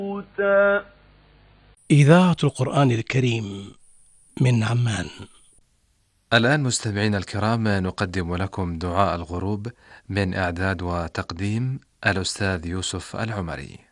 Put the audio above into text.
إذاعة القرآن الكريم من عمان. الآن مستمعين الكرام نقدم لكم دعاء الغروب من إعداد وتقديم الأستاذ يوسف العمري.